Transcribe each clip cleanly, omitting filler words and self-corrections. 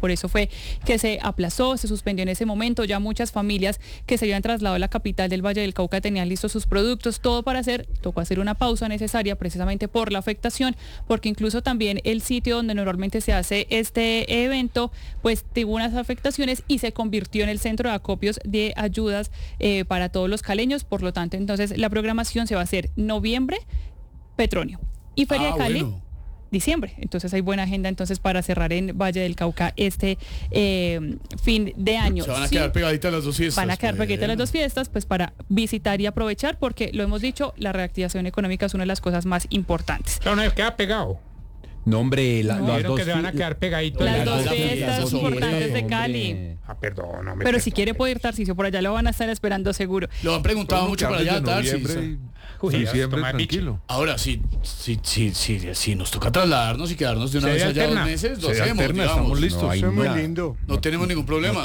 por eso fue que se aplazó, se suspendió en ese momento. Ya muchas familias que se habían trasladado a la capital del Valle del Cauca tenían listos sus productos, todo para tocó hacer una pausa necesaria precisamente por la afectación, porque incluso también el sitio donde normalmente se hace este evento, pues tuvo unas afectaciones y se convirtió en el centro de acopios de ayudas para todos los caleños. Por lo tanto, entonces la programación se va a hacer noviembre, Petronio, y Feria de Cali, bueno, diciembre. Entonces hay buena agenda entonces para cerrar en Valle del Cauca este fin de año. Se van a quedar pegaditas las dos fiestas. Van a quedar pegaditas las dos fiestas, pues para visitar y aprovechar, porque lo hemos dicho, la reactivación económica es una de las cosas más importantes. Pero no queda pegado. No, hombre, las dos que se van a quedar pegaditos. Las dos fiestas importantes de Cali. Perdón, no me Pero si quiere puede ir Tarcisio, por allá lo van a estar esperando seguro. Lo han preguntado mucho para allá, Tarcisio. Diciembre, tranquilo. Ahora, si nos toca trasladarnos y quedarnos de una vez allá 2 meses, lo hacemos, estamos listos. Eso es muy lindo. No tenemos ningún problema.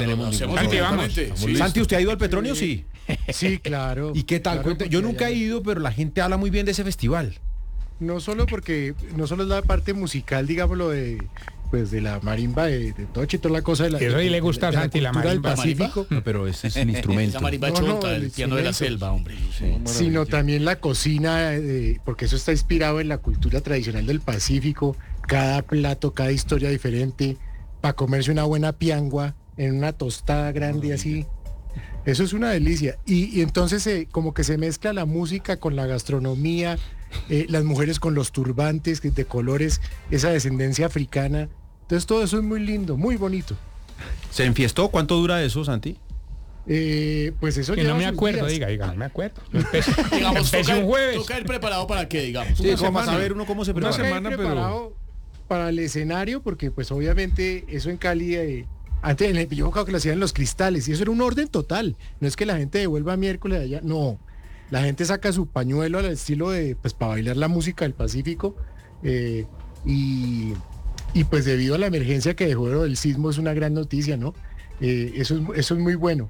Santi, ¿usted ha ido al Petronio? Sí. Sí, claro. ¿Y qué tal? Claro, Yo nunca he ido, pero la gente habla muy bien de ese festival. No solo es la parte musical, digámoslo, de la marimba, de Toche y toda la cosa de la... Eso ahí le gusta a Santi, la marimba. Del Pacífico. No, pero ese es el instrumento. Esa marimba chonta, el piano de la selva, hombre. Sí. Sino también la cocina, porque eso está inspirado en la cultura tradicional del Pacífico. Cada plato, cada historia diferente. Para comerse una buena piangua en una tostada grande así. Eso es una delicia. Y entonces como que se mezcla la música con la gastronomía, las mujeres con los turbantes de colores, esa descendencia africana. Entonces todo eso es muy lindo, muy bonito. ¿Se enfiestó? ¿Cuánto dura eso, Santi? Pues eso que no me acuerdo, diga, no me acuerdo. Digamos, toca un jueves. Toca ir preparado para qué, digamos. Sí, vamos a ver uno cómo se prepara. Una semana, preparado para el escenario, porque pues obviamente eso en Cali... Antes yo creo que lo hacían en los cristales y eso era un orden total. No es que la gente devuelva miércoles allá, no. La gente saca su pañuelo al estilo de, pues para bailar la música del Pacífico y pues debido a la emergencia que dejó el sismo es una gran noticia, ¿no? Eso es muy bueno.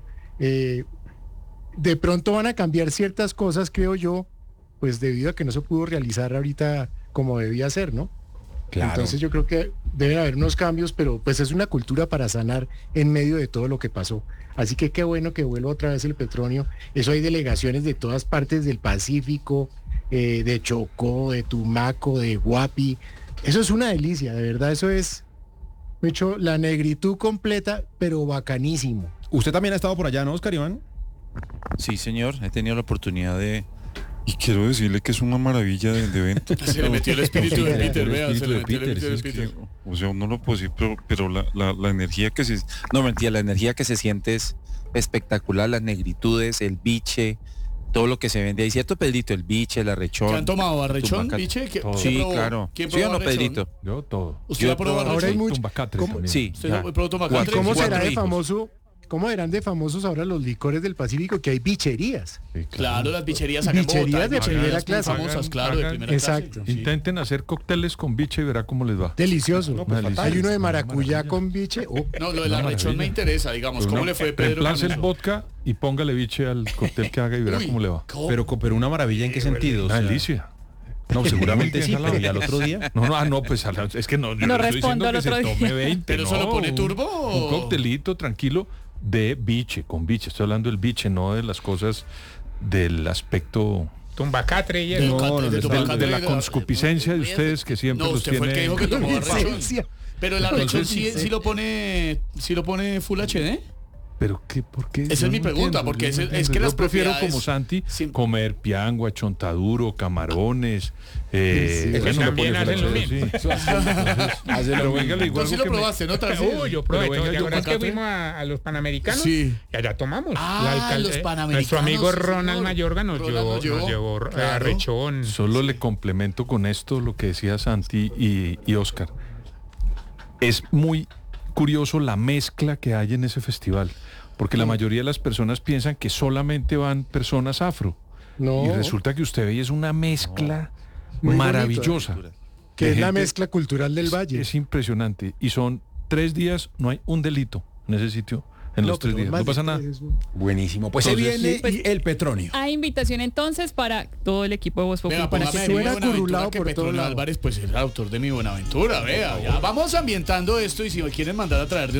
De pronto van a cambiar ciertas cosas, creo yo, pues debido a que no se pudo realizar ahorita como debía ser, ¿no? Claro. Entonces yo creo que deben haber unos cambios, pero pues es una cultura para sanar en medio de todo lo que pasó. Así que qué bueno que vuelva otra vez el Petronio. Eso hay delegaciones de todas partes del Pacífico, de Chocó, de Tumaco, de Guapi. Eso es una delicia, de verdad, eso es mucho la negritud completa, pero bacanísimo. ¿Usted también ha estado por allá, no, Oscar Iván? Sí, señor, he tenido la oportunidad de... Y quiero decirle que es una maravilla de evento. Se le metió el espíritu de Peter, vea, se le metió el espíritu de Peter. O sea, no lo puedo decir, pero la energía que se... No, mentira, la energía que se siente es espectacular, las negritudes, el biche, todo lo que se vende ahí, ¿cierto, Pedrito? El biche, el arrechón. ¿Qué han tomado? ¿Arrechón, biche? Sí, claro. ¿Quién ¿Sí o no, Pedrito? Yo todo. ¿Usted ha probado ahora hay mucho... Sí. ¿Cómo será de famoso? ¿Cómo eran de famosos ahora los licores del Pacífico? Que hay bicherías. Sí, claro, las bicherías acá en Bogotá, bicherías de primera clase. Famosas, claro, de primera exacto. clase. Intenten hacer cócteles con biche y verá cómo les va. Delicioso. No, pues hay uno de maracuyá con biche. No, lo del arrechón me interesa, digamos. ¿Cómo le fue, Pedro? Reemplace el vodka y póngale biche al cóctel que haga y verá cómo le va. Pero una maravilla, ¿en qué sentido? Una delicia. No, seguramente sí, pero ¿y al otro día? No, pues es que no respondo al otro día. Tome 20, ¿pero solo pone turbo? Un coctelito tranquilo de biche, con biche. Estoy hablando del biche, no de las cosas del aspecto... Tumbacatre y eso. De la conscupiscencia de ustedes que siempre los usted tiene... fue el que dijo que tomó arrechón. Pero el arrechón sí lo pone Full HD. ¿Pero qué? ¿Por qué? Esa es mi pregunta, porque es que las prefiero como Santi comer piangua, chontaduro, camarones. También hacen lo mismo. Pero venga, igual sí lo probaste, ¿no? Yo probé. ¿Te acuerdas que fuimos a los Panamericanos? Sí. Y allá tomamos. Los Panamericanos. Nuestro amigo Ronald Mayorga nos llevó arrechón. Solo le complemento con esto lo que decía Santi y Oscar. Es muy curioso la mezcla que hay en ese festival. Porque la mayoría de las personas piensan que solamente van personas afro. No. Y resulta que usted ve y es una mezcla maravillosa. Que es la mezcla cultural del Valle. Es impresionante. Y son 3 días, no hay un delito en ese sitio. En los 3 días. No pasa nada. Buenísimo. Pues entonces, se viene el Petronio. Hay invitación entonces para todo el equipo de Voz Populi para que estuviera curulado por Petronio todo Álvarez, pues es el autor de Mi Buenaventura, vea. Ya vamos ambientando esto y si me quieren mandar a traer de